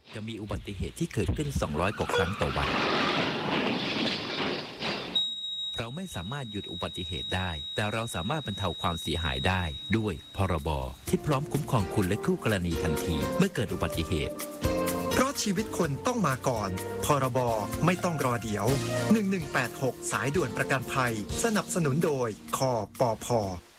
จะมีอุบัติเหตุที่เกิดขึ้น200กว่าครั้งต่อวันเราไม่สามารถหยุดอุบัติเหตุได้แต่เราสามารถบรรเทาความเสียหายได้ด้วยพรบที่พร้อมคุ้มครองคุณและคู่กรณีทันทีเมื่อเกิดอุบัติเหตุเพราะชีวิตคนต้องมาก่อนพรบไม่ต้องรอเดี๋ยว1186สายด่วนประกันภัยสนับสนุนโดยคปภ.